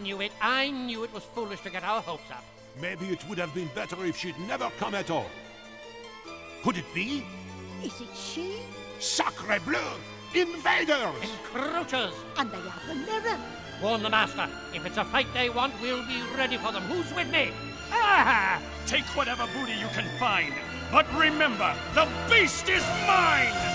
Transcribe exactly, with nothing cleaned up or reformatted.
knew it. I knew it was foolish to get our hopes up. Maybe it would have been better if she'd never come at all. Could it be? Is it she? Sacre bleu! Invaders! Encroachers! And they have the mirror. Warn the Master. If it's a fight they want, we'll be ready for them. Who's with me? Ah! Take whatever booty you can find. But remember, the beast is mine!